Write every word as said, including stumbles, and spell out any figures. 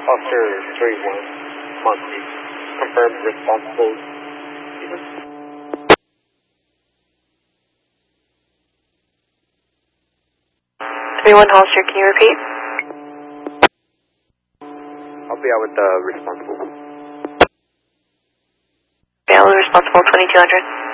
Foster three one, Monty. Confirm responsible. three one Holster, can you repeat? I'll be out with the responsible. Bail responsible twenty-two hundred.